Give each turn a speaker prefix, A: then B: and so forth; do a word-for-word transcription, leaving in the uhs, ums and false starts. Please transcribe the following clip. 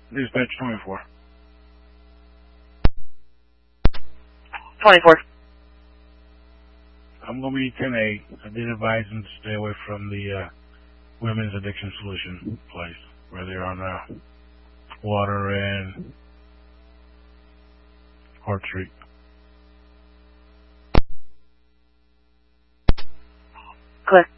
A: Dispatch twenty-four.
B: twenty-four.
A: I'm going to be ten A. I did advise them to stay away from the uh, Women's Addiction Solution place where they're on uh, Water and Court Street.
B: Clear.